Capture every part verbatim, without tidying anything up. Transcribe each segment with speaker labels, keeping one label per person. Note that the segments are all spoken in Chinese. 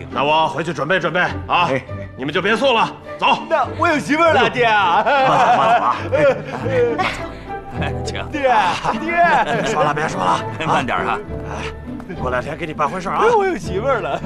Speaker 1: 那我回去准备准备啊！你们就别送了，走。
Speaker 2: 那我有媳妇儿了，爹。
Speaker 1: 慢走慢走啊！
Speaker 3: 哎，请。
Speaker 2: 爹爹，
Speaker 1: 别说了别说了，
Speaker 3: 慢点哈。
Speaker 1: 哎，过两天给你办回事啊！
Speaker 2: 我有媳妇儿了。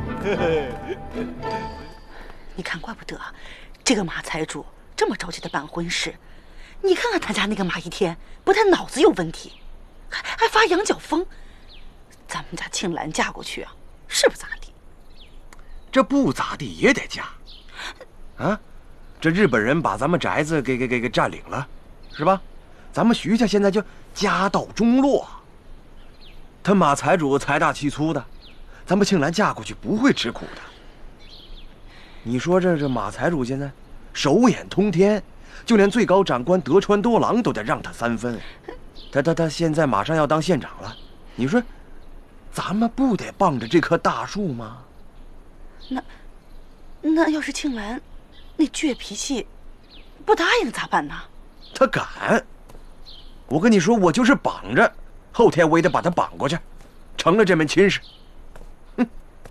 Speaker 4: 你看，怪不得这个马财主这么着急的办婚事。你看看他家那个马一天，不但脑子有问题，还还发羊角风。咱们家庆兰嫁过去啊，是不咋地。
Speaker 5: 这不咋地也得嫁，啊！这日本人把咱们宅子给给给给占领了，是吧？咱们徐家现在就家道中落。他马财主财大气粗的，咱们庆兰嫁过去不会吃苦的。你说这这马财主现在手眼通天，就连最高长官德川多郎都得让他三分。他他他现在马上要当县长了，你说咱们不得傍着这棵大树吗？
Speaker 4: 那那要是庆兰那倔脾气不答应咋办呢？
Speaker 5: 他敢！我跟你说，我就是绑着，后天我也得把他绑过去，成了这门亲事。哼！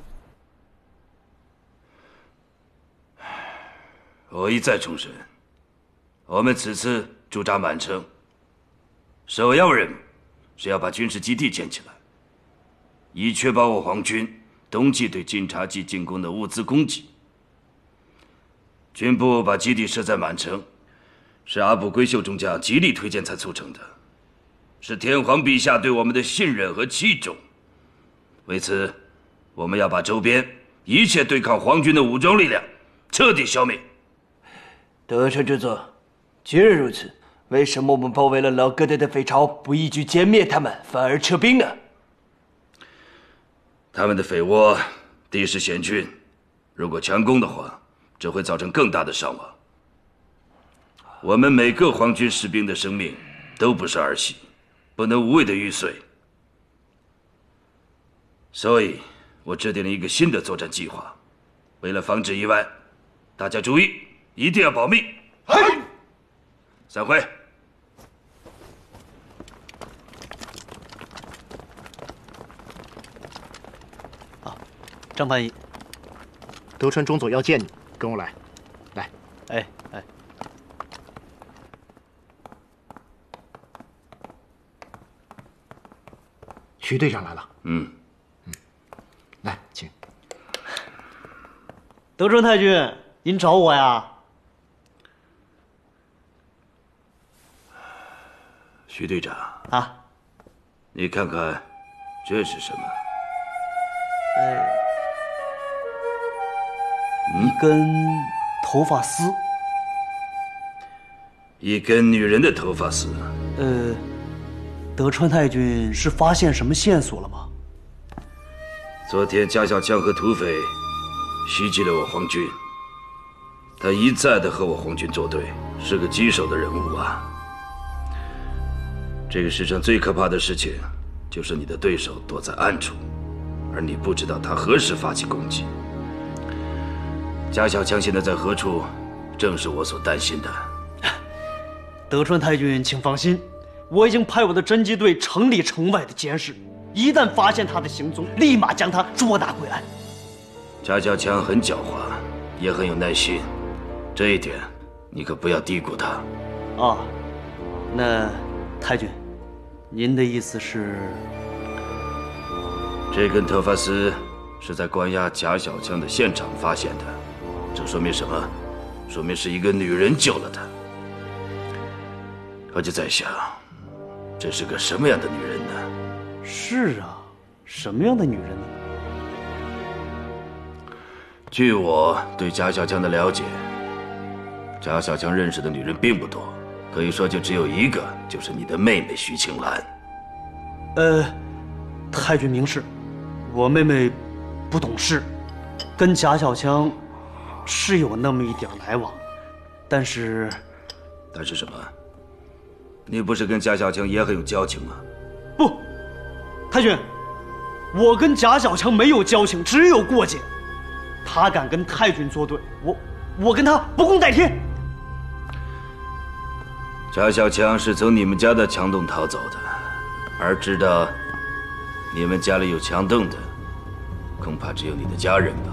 Speaker 3: 我一再重申，我们此次驻扎满城，首要任务是要把军事基地建起来，以确保我皇军冬季对晋察冀进攻的物资供给。军部把基地设在满城，是阿部贵秀中将极力推荐才促成的，是天皇陛下对我们的信任和器重。为此，我们要把周边一切对抗皇军的武装力量彻底消灭。
Speaker 2: 德川之座，既然如此，为什么我们包围了老哥德的匪巢，不一举歼灭他们，反而撤兵呢？
Speaker 3: 他们的匪窝地势险峻，如果强攻的话，只会造成更大的伤亡。我们每个皇军士兵的生命都不是儿戏，不能无谓的玉碎。所以，我制定了一个新的作战计划。为了防止意外，大家注意，一定要保密。
Speaker 2: 嘿，
Speaker 3: 散会。
Speaker 6: 张翻译，德川中佐要见你，跟我来。来，哎哎，徐队长来了。
Speaker 3: 嗯
Speaker 6: 嗯，来，请。
Speaker 7: 德川太君，您找我呀？
Speaker 3: 徐队长
Speaker 7: 啊，
Speaker 3: 你看看，这是什么？
Speaker 7: 呃。一根头发丝，
Speaker 3: 一根女人的头发丝。
Speaker 7: 呃，德川太君是发现什么线索了吗？
Speaker 3: 昨天加小枪和土匪袭击了我皇军，他一再的和我皇军作对，是个棘手的人物啊。这个世上最可怕的事情，就是你的对手躲在暗处，而你不知道他何时发起攻击。加小枪现在在何处，正是我所担心的。
Speaker 7: 德川太君，请放心，我已经派我的侦缉队城里城外的监视，一旦发现他的行踪，立马将他捉拿归案。
Speaker 3: 加小枪很狡猾，也很有耐心，这一点你可不要低估他。
Speaker 7: 啊，那太君，您的意思是？
Speaker 3: 这根头发丝是在关押贾小枪的现场发现的。这说明什么？说明是一个女人救了他。我就在想，这是个什么样的女人呢？
Speaker 7: 是啊，什么样的女人呢？
Speaker 3: 据我对贾小枪的了解，贾小枪认识的女人并不多，可以说就只有一个，就是你的妹妹徐庆兰。
Speaker 7: 呃，太君明示，我妹妹不懂事，跟贾小枪是有那么一点来往，但是，
Speaker 3: 但是什么？你不是跟贾小强也很有交情吗？
Speaker 7: 不，太君，我跟贾小强没有交情，只有过节。他敢跟太君作对，我我跟他不共戴天。
Speaker 3: 贾小强是从你们家的墙洞逃走的，而知道你们家里有墙洞的，恐怕只有你的家人吧。